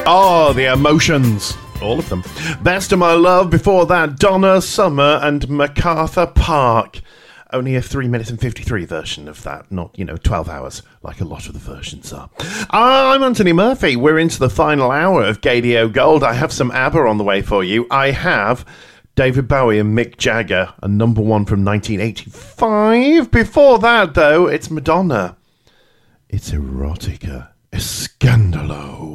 Oh, the emotions. All of them. Best of My Love. Before that, Donna Summer and MacArthur Park. Only a 3 minutes and 53 version of that, not, 12 hours, like a lot of the versions are. I'm Anthony Murphy. We're into the final hour of Gadio Gold. I have some ABBA on the way for you. I have David Bowie and Mick Jagger, a number one from 1985. Before that, though, it's Madonna. It's Erotica. Scandalo.